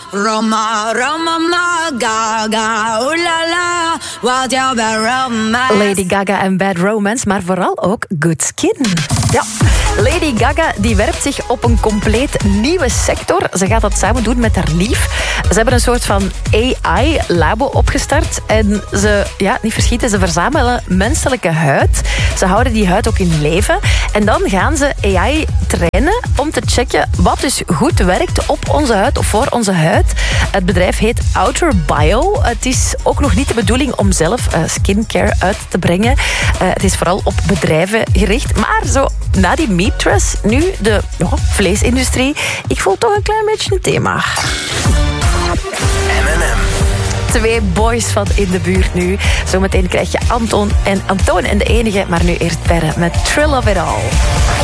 Roma, Roma, ma, Gaga, ooh la la, what you bad romance. Lady Gaga en Bad Romance, maar vooral ook Good Skin. Ja, Lady Gaga die werpt zich op een compleet nieuwe sector. Ze gaat dat samen doen met haar lief. Ze hebben een soort van AI-labo opgestart. En ze, niet verschieten, ze verzamelen menselijke huid. Ze houden die huid ook in leven. En dan gaan ze AI trainen om te checken wat dus goed werkt op onze huid of voor onze huid. Het bedrijf heet Outer Bio. Het is ook nog niet de bedoeling om zelf skincare uit te brengen. Het is vooral op bedrijven gericht. Maar zo na die meat dress, nu de vleesindustrie. Ik voel toch een klein beetje een thema. M&M. 2 boys van in de buurt nu. Zometeen krijg je Antoon en de enige, maar nu eerst Perre met Thrill of It All.